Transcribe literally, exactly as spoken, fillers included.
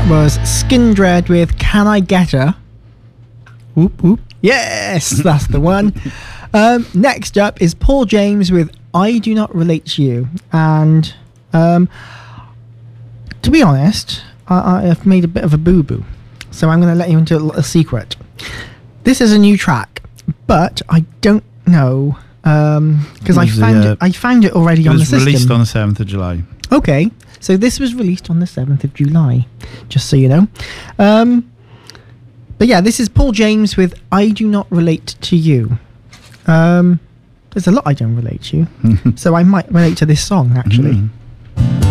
was Skindred with Can I Get Her? Whoop, whoop. Yes, that's the one. Um, next up is Paul James with I Do Not Relate to You. And um, to be honest, I, I have made a bit of a boo-boo. So I'm going to let you into a little secret. This is a new track, but I don't know because um, I found the, uh, it. I found it already it on the was system. released on the seventh of July. Okay, so this was released on the seventh of July, just so you know. Um, but yeah, this is Paul James with I Do Not Relate to You. Um, there's a lot I don't relate to, so I might relate to this song, actually. Mm.